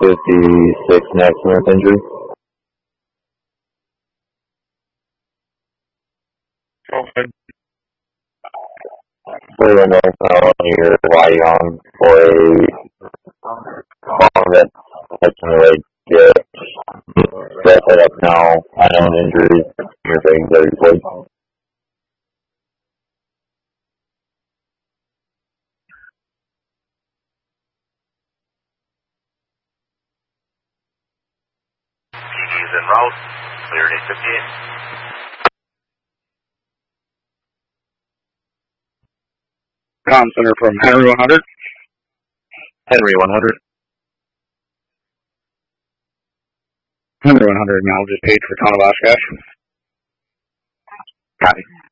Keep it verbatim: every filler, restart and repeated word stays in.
fifty-six maximum injury. Okay. For the North Carolina Wyong for a ball that I can really get wrap it up now. I know an injury. Your things that he played. P D's en route. Cleared eight fifty-eight. Comm Center from Henry one hundred. Henry one hundred. Henry one hundred, now just paid for town of Oshkosh. Copy.